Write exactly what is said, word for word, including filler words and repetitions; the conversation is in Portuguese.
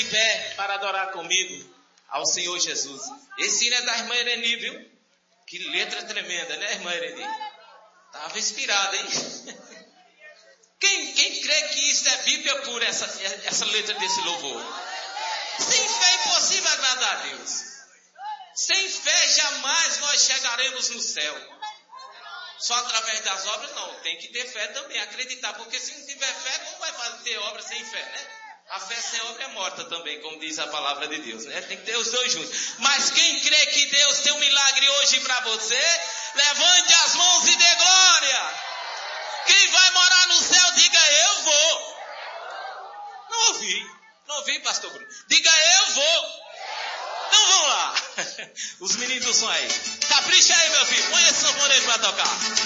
pé para adorar comigo ao Senhor Jesus. Esse hino é da irmã Ireni, viu? Que letra tremenda, né, irmã Ireni? Estava inspirada, hein? Quem, quem crê que isso é Bíblia pura, essa, essa letra desse louvor? Sem fé é impossível agradar a Deus. Sem fé jamais nós chegaremos no céu. Só através das obras não, tem que ter fé também, acreditar, porque se não tiver fé, como vai fazer, ter obra sem fé, né? A fé sem obra é morta também, como diz a palavra de Deus, né? Tem que ter os dois juntos. Mas quem crê que Deus tem um milagre hoje para você, levante as mãos e dê glória. Quem vai morar no céu, diga eu vou. Não ouvi, não ouvi, pastor Bruno. Diga eu vou. Então vamos lá. Os meninos do som aí. Capricha aí, meu filho. Põe esse sanfoneiro para tocar.